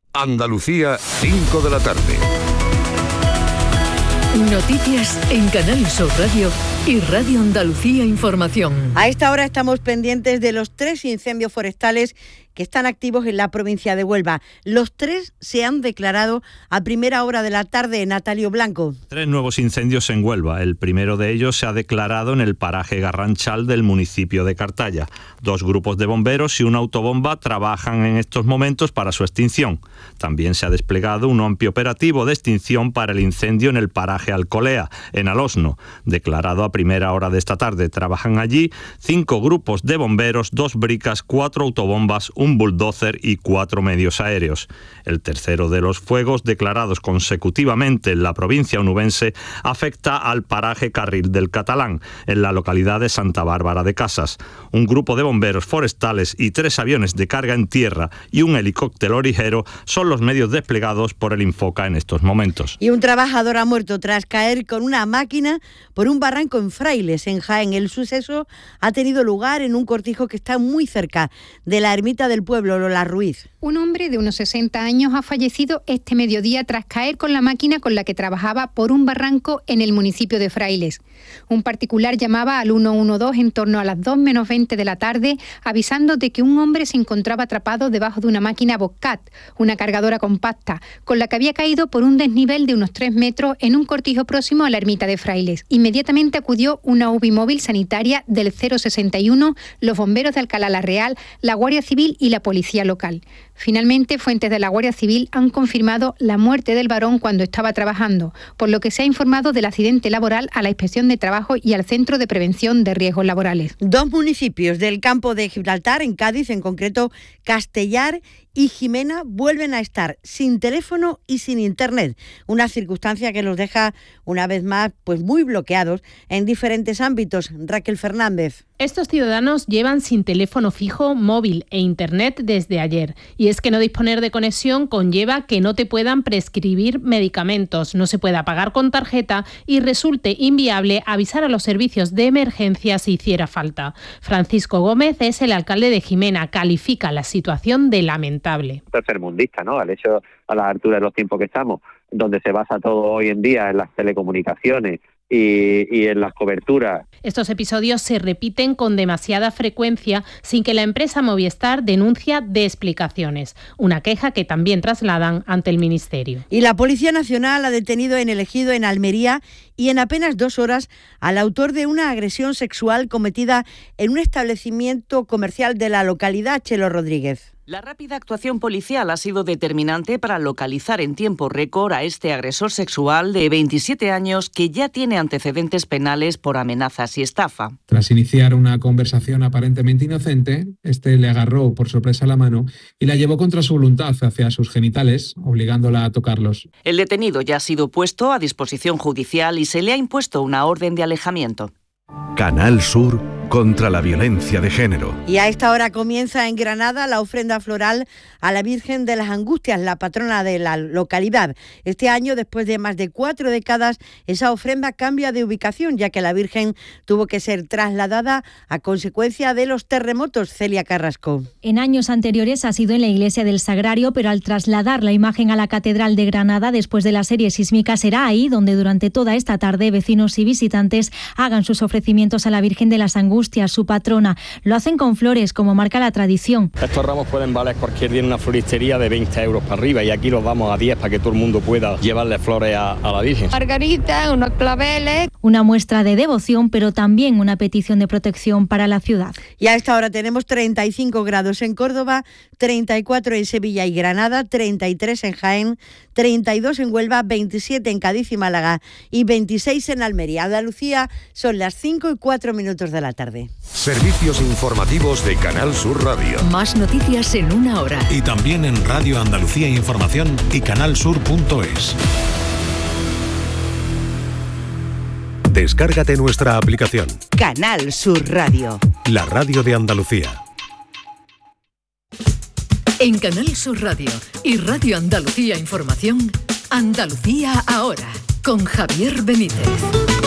Andalucía, 5 de la tarde. Noticias en Canal Sur Radio y Radio Andalucía Información. A esta hora estamos pendientes de los 3 incendios forestales que están activos en la provincia de Huelva. Los 3 se han declarado a primera hora de la tarde. Natalio Blanco. 3 nuevos incendios en Huelva. El primero de ellos se ha declarado en el paraje Garranchal del municipio de Cartaya. 2 grupos de bomberos y una autobomba trabajan en estos momentos para su extinción. También se ha desplegado un amplio operativo de extinción para el incendio en el paraje Alcolea, en Alosno, declarado a primera hora de esta tarde. Trabajan allí 5 grupos de bomberos, 2 bricas, 4 autobombas, un bulldozer y 4 medios aéreos. El tercero de los fuegos declarados consecutivamente en la provincia onubense afecta al paraje Carril del Catalán, en la localidad de Santa Bárbara de Casas. Un grupo de bomberos forestales y 3 aviones de carga en tierra y un helicóptero ligero son los medios desplegados por el Infoca en estos momentos. Y un trabajador ha muerto tras caer con una máquina por un barranco en Frailes, en Jaén. El suceso ha tenido lugar en un cortijo que está muy cerca de la ermita del pueblo, Lola Ruiz. Un hombre de unos 60 años ha fallecido este mediodía tras caer con la máquina con la que trabajaba por un barranco en el municipio de Frailes. Un particular llamaba al 112 en torno a las 2 menos 20 de la tarde, avisando de que un hombre se encontraba atrapado debajo de una máquina Bobcat, una cargadora compacta, con la que había caído por un desnivel de unos 3 metros en un cortijo próximo a la ermita de Frailes. Inmediatamente acudió una UBI móvil sanitaria del 061, los bomberos de Alcalá la Real, la Guardia Civil y la policía local. Finalmente, fuentes de la Guardia Civil han confirmado la muerte del varón cuando estaba trabajando, por lo que se ha informado del accidente laboral a la Inspección de Trabajo y al Centro de Prevención de Riesgos Laborales. 2 municipios del campo de Gibraltar, en Cádiz, en concreto Castellar y Jimena, vuelven a estar sin teléfono y sin internet, una circunstancia que los deja una vez más pues muy bloqueados en diferentes ámbitos. Raquel Fernández. Estos ciudadanos llevan sin teléfono fijo, móvil e internet desde ayer. Y es que no disponer de conexión conlleva que no te puedan prescribir medicamentos, no se pueda pagar con tarjeta y resulte inviable avisar a los servicios de emergencia si hiciera falta. Francisco Gómez es el alcalde de Jimena, califica la situación de lamentable. Tercermundista, ¿no? Al hecho, a la altura de los tiempos que estamos, donde se basa todo hoy en día en las telecomunicaciones y en las coberturas. Estos episodios se repiten con demasiada frecuencia sin que la empresa Movistar denuncie de explicaciones, una queja que también trasladan ante el Ministerio. Y la Policía Nacional ha detenido en el Ejido, en Almería, y en apenas 2 horas al autor de una agresión sexual cometida en un establecimiento comercial de la localidad, Chelo Rodríguez. La rápida actuación policial ha sido determinante para localizar en tiempo récord a este agresor sexual de 27 años que ya tiene antecedentes penales por amenazas y estafa. Tras iniciar una conversación aparentemente inocente, este le agarró por sorpresa la mano y la llevó contra su voluntad hacia sus genitales, obligándola a tocarlos. El detenido ya ha sido puesto a disposición judicial y se le ha impuesto una orden de alejamiento. Canal Sur contra la violencia de género. Y a esta hora comienza en Granada la ofrenda floral a la Virgen de las Angustias, la patrona de la localidad. Este año, después de más de 4 décadas, esa ofrenda cambia de ubicación, ya que la Virgen tuvo que ser trasladada a consecuencia de los terremotos. Celia Carrasco. En años anteriores ha sido en la iglesia del Sagrario, pero al trasladar la imagen a la Catedral de Granada después de la serie sísmica, será ahí donde durante toda esta tarde vecinos y visitantes hagan sus ofrecimientos a la Virgen de las Angustias, su patrona. Lo hacen con flores, como marca la tradición. Estos ramos pueden valer cualquier día en una floristería de 20 euros para arriba y aquí los damos a 10 para que todo el mundo pueda llevarle flores a la Virgen. Margaritas, unos claveles. Una muestra de devoción, pero también una petición de protección para la ciudad. Y a esta hora tenemos 35 grados en Córdoba, 34 en Sevilla y Granada, 33 en Jaén, 32 en Huelva, 27 en Cádiz y Málaga y 26 en Almería. Andalucía, son las 5:04 de la tarde. Servicios informativos de Canal Sur Radio. Más noticias en 1 hora. Y también en Radio Andalucía Información y canalsur.es. Descárgate nuestra aplicación. Canal Sur Radio. La radio de Andalucía. En Canal Sur Radio y Radio Andalucía Información, Andalucía ahora, con Javier Benítez.